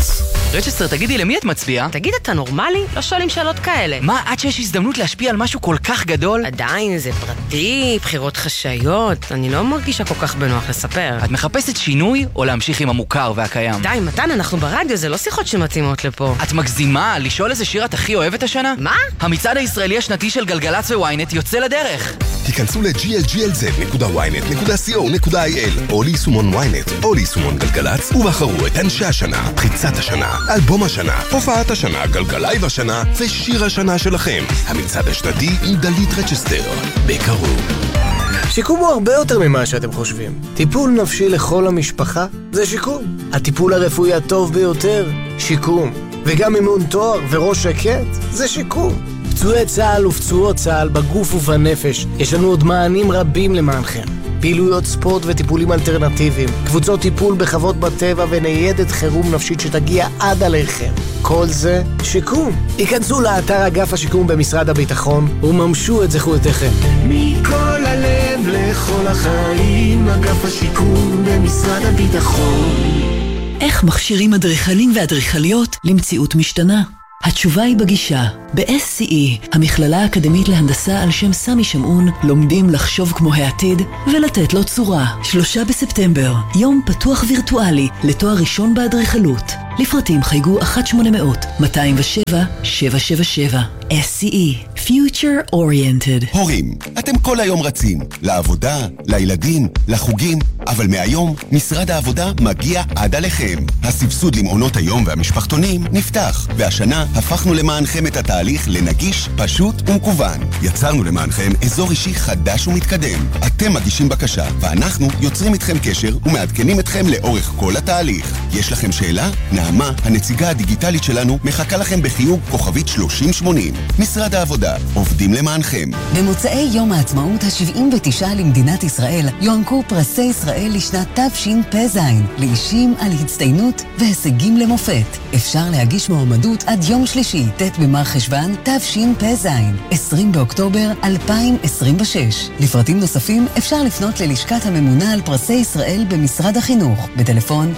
גלגלץ. רצ'סטר, תגידי, למי את מצביעה? תגיד, אתה נורמלי? לא שואלים שאלות כאלה. מה, עד שיש הזדמנות להשפיע על משהו כל כך גדול? עדיין, זה פרטי, בחירות חשאיות. אני לא מרגישה כל כך בנוח לספר. את מחפשת שינוי או להמשיך עם המוכר והקיים? די, מתן, אנחנו ברדיו, זה לא שיחות שמתאימות לפה. את מגזימה? לשאול איזה שיר את הכי אוהבת השנה? מה? המצעד הישראלי השנתי של גלגלץ וויינט יוצא לדרך. תיכנסו ל-glglz.ynet.co.il או ליישומון וויינט או ליישומון גלגלץ ובחרו את אנשי השנה, פריצת השנה, אלבום השנה, הופעת השנה, גלגלייב השנה ושיר השנה שלכם. המצעד השנתי עם דלית רצ'סטר, בקרוב. שיקום הוא הרבה יותר ממה שאתם חושבים. טיפול נפשי לכל המשפחה זה שיקום. הטיפול הרפואי הטוב ביותר, שיקום. וגם אימון תואר וראש שקט זה שיקום. פצועי צה"ל ופצועות צה"ל בגוף ובנפש, יש לנו עוד מענים רבים למענכם. פעילויות ספורט וטיפולים אלטרנטיביים, קבוצות טיפול בחוות בטבע וניידת חירום נפשית שתגיע עד עליכם. כל זה שיקום. היכנסו לאתר אגף השיקום במשרד הביטחון וממשו את זכויותיכם. מכל הלב לכל החיים, אגף השיקום במשרד הביטחון. איך מכשירים אדריכלים ואדריכליות למציאות משתנה? התשובה היא בגישה. ב-SCE, המכללה האקדמית להנדסה על שם סמי שמעון, לומדים לחשוב כמו העתיד ולתת לו צורה. 3 בספטמבר, יום פתוח וירטואלי לתואר ראשון באדריכלות. לפרטים חייגו 1-800-207-777. SCE, Future Oriented. הורים, אתם כל היום רצים, לעבודה, לילדים, לחוגים, אבל מהיום משרד העבודה מגיע עד עליכם. הסבסוד למעונות היום והמשפחתונים נפתח, והשנה הפכנו למענכם את התהליך לנגיש, פשוט ומקוון. יצרנו למענכם אזור אישי חדש ומתקדם. אתם מגישים בקשה, ואנחנו יוצרים איתכם קשר ומעדכנים אתכם לאורך כל התהליך. יש לכם שאלה? נעמה, הנציגה הדיגיטלית שלנו, מחכה לכם בחיוג כוכבית 3080. משרד העבודה, עובדים למענכם. במוצאי יום העצמאות ה-79 למדינת ישראל יוענקו פרסי ישראל לשנת תשפ"ז לאישים על הצטיינות והישגים למופת. אפשר להגיש מועמדות עד יום שלישי, ט' במר חשוון תשפ"ז, 20 באוקטובר 2026. לפרטים נוספים אפשר לפנות ללשכת הממונה על פרסי ישראל במשרד החינוך בטלפון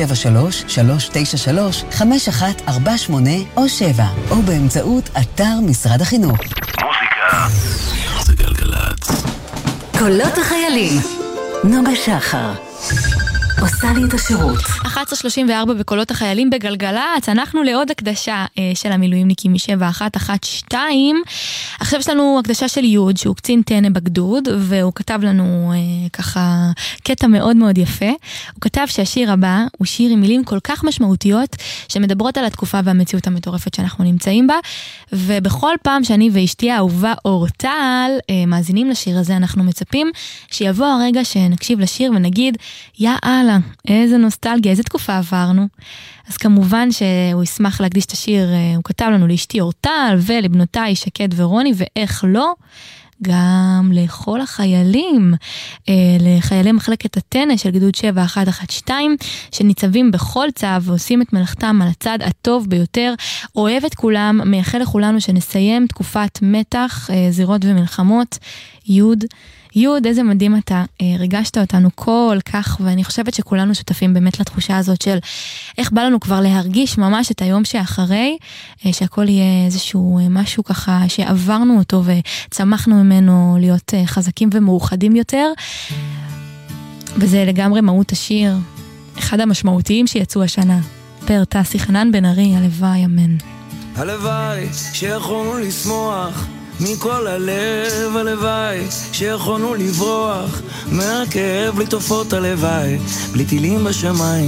073-393-5148 או 7 או באמצעות אתר משרד החינוך. מוזיקה זה גלגלץ. קולות החיילים, נוגה שחר עושה לי את השירות. 11:34 בקולות החיילים בגלגלץ. אנחנו לעוד הקדשה של המילואימניקים מ-7112. עכשיו יש לנו הקדשה של יוד, שהוא קצין טנא בגדוד, והוא כתב לנו ככה קטע מאוד מאוד יפה. הוא כתב שהשיר הבא הוא שיר עם מילים כל כך משמעותיות, שמדברות על התקופה והמציאות המטורפת שאנחנו נמצאים בה, ובכל פעם שאני ואשתי האהובה אורטל מאזינים לשיר הזה, אנחנו מצפים שיבוא הרגע שנקשיב לשיר ונגיד, יא אללה, איזה נוסטלגיה, איזה תקופה עברנו. אז כמובן שהוא ישמח להקדיש את השיר, הוא כתב לנו לאשתי אורטל ולבנותיי שקד ורוני, ואיך לא, גם לכל החיילים, לחיילי מחלקת הטנא של גדוד 7112, שניצבים בכל צו ועושים את מלאכתם על הצד הטוב ביותר. אוהב את כולם, מייחל לכולנו שנסיים תקופת מתח, זירות ומלחמות. יוד, איזה מדהים אתה, ריגשת אותנו כל כך, ואני חושבת שכולנו שותפים באמת לתחושה הזאת של איך בא לנו כבר להרגיש ממש את היום שאחרי, שהכל יהיה איזשהו משהו ככה שעברנו אותו וצמחנו ממנו להיות חזקים ומאוחדים יותר, וזה לגמרי מהות השיר, אחד המשמעותיים שיצאו השנה, פר טסי חנן בן ארי, הלוואי אמן. הלוואי שיכולנו לשמוח מכל הלב, הלוואי שיכולנו לברוח מהכאב, בלי תופעות הלוואי, בלי טילים בשמיים